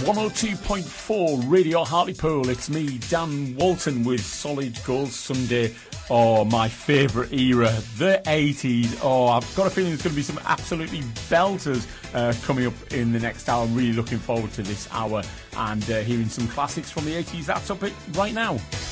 102.4 Radio Hartlepool. It's me, Dan Walton, with Solid Gold Sunday. Oh, my favourite era, the 80s. Oh, I've got a feeling there's going to be some absolutely belters coming up in the next hour. I'm really looking forward to this hour and hearing some classics from the 80s. That's up it right now.